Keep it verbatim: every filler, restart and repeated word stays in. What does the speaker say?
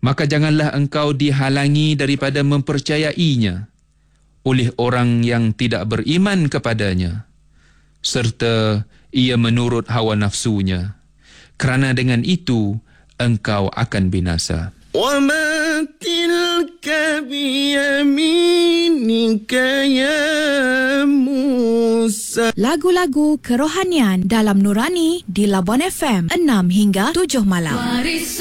maka janganlah engkau dihalangi daripada mempercayainya oleh orang yang tidak beriman kepadanya, serta ia menurut hawa nafsunya. Kerana dengan itu, engkau akan binasa. وَمَا تِلْكَ بِيَمِينِكَ يَا مُوسَى. Lagu-lagu kerohanian dalam Nurani di Labuan F M enam hingga tujuh malam.